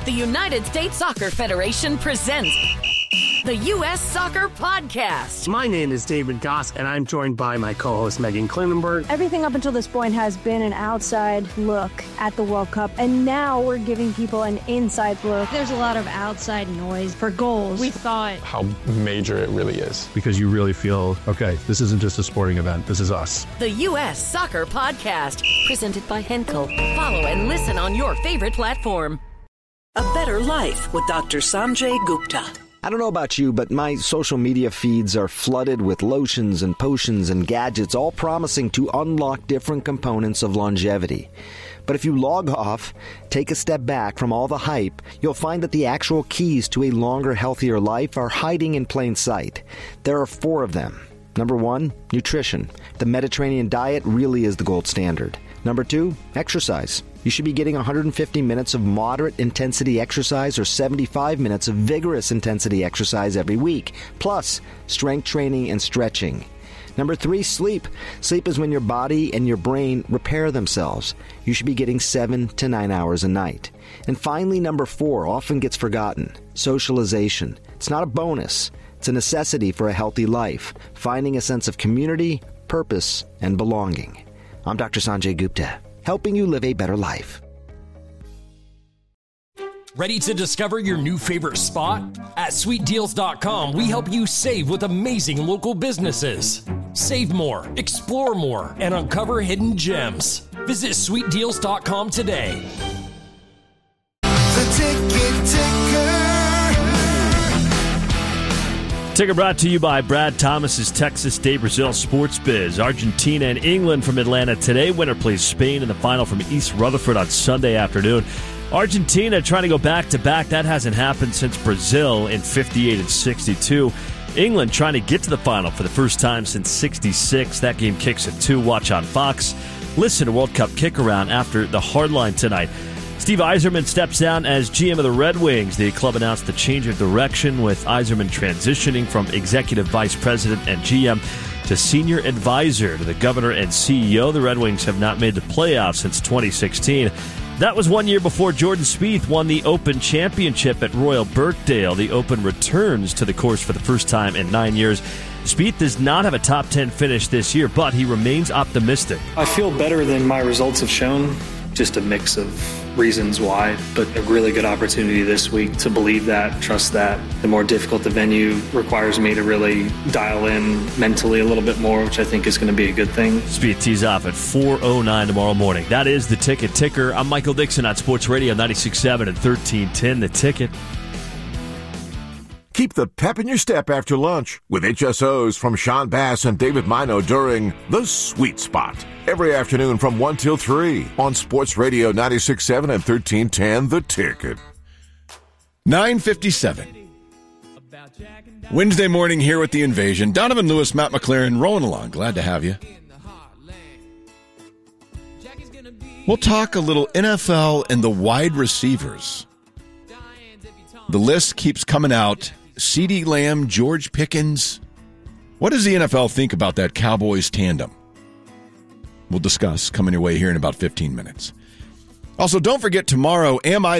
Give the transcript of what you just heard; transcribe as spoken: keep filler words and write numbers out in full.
The United States Soccer Federation presents the U S Soccer Podcast. My name is David Goss, and I'm joined by my co-host Megan Klinenberg. Everything up until this point has been an outside look at the World Cup, and now we're giving people an inside look. There's a lot of outside noise for goals. We thought how major it really is. Because you really feel, okay, this isn't just a sporting event, this is us. The U S Soccer Podcast, presented by Henkel. Follow and listen on your favorite platform. A Better Life with Doctor Sanjay Gupta. I don't know about you, but my social media feeds are flooded with lotions and potions and gadgets, all promising to unlock different components of longevity. But if you log off, take a step back from all the hype, you'll find that the actual keys to a longer, healthier life are hiding in plain sight. There are four of them. Number one, nutrition. The Mediterranean diet really is the gold standard. Number two, exercise. You should be getting one hundred fifty minutes of moderate intensity exercise or seventy-five minutes of vigorous intensity exercise every week, plus strength training and stretching. Number three, sleep. Sleep is when your body and your brain repair themselves. You should be getting seven to nine hours a night. And finally, number four, often gets forgotten, socialization. It's not a bonus. It's a necessity for a healthy life, finding a sense of community, purpose, and belonging. I'm Doctor Sanjay Gupta, helping you live a better life. Ready to discover your new favorite spot? At sweet deals dot com, we help you save with amazing local businesses. Save more, explore more, and uncover hidden gems. Visit sweet deals dot com today. The Ticket Ticker. Ticker brought to you by Brad Thomas's Texas Day Brazil Sports Biz. Argentina and England from Atlanta today. Winner plays Spain in the final from East Rutherford on Sunday afternoon. Argentina trying to go back-to-back. That hasn't happened since Brazil in fifty-eight and sixty-two. England trying to get to the final for the first time since sixty-six. That game kicks at two. Watch on Fox. Listen to World Cup Kick-Around after the Hardline tonight. Steve Yzerman steps down as G M of the Red Wings. The club announced the change of direction, with Yzerman transitioning from executive vice president and G M to senior advisor to the governor and C E O. The Red Wings have not made the playoffs since twenty sixteen. That was one year before Jordan Spieth won the Open Championship at Royal Birkdale. The Open returns to the course for the first time in nine years. Spieth does not have a top ten finish this year, but he remains optimistic. I feel better than my results have shown. Just a mix of reasons why, but a really good opportunity this week to believe that, trust that. The more difficult the venue requires me to really dial in mentally a little bit more, which I think is going to be a good thing. Spieth tees off at four oh nine tomorrow morning. That is the Ticket Ticker. I'm Michael Dixon on Sports Radio ninety-six point seven and thirteen ten. The Ticket. Keep the pep in your step after lunch with H S Os from Sean Bass and David Mino during The Sweet Spot. Every afternoon from one till three on Sports Radio ninety-six point seven and thirteen ten, The Ticket. nine fifty-seven. Wednesday morning here with The Invasion. Donovan Lewis, Matt McLaren, rolling along. Glad to have you. We'll talk a little N F L and the wide receivers. The list keeps coming out. CeeDee Lamb, George Pickens. What does the N F L think about that Cowboys tandem? We'll discuss coming your way here in about fifteen minutes. Also, don't forget tomorrow, Am I